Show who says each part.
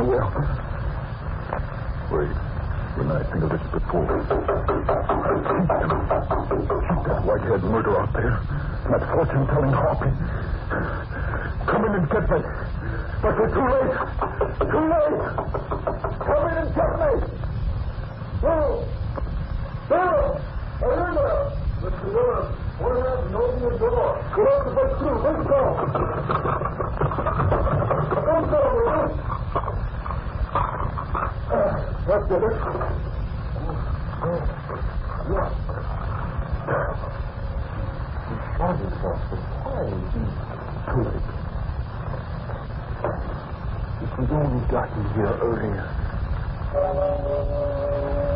Speaker 1: well. Wait. When I think of this before, I'll keep that white-haired murderer out there. That fortune-telling harpy. Come in and get me. But we're too late. Too late. Come in and get me. Bill! Bill! Are you there? Mr. Willis, order up and open the door. Go out the back through. Let's go. Let's go, Willis. That's it. Yeah. He shot himself. Why? Too late. If we'd only gotten here earlier.